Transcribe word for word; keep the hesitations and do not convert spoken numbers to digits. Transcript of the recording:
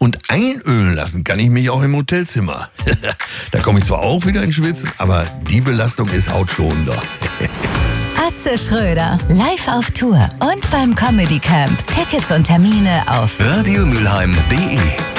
Und einölen lassen kann ich mich auch im Hotelzimmer. Da komme ich zwar auch wieder ins Schwitzen, aber die Belastung ist hautschonender. Atze Schröder, live auf Tour und beim Comedy Camp. Tickets und Termine auf radiomülheim punkt de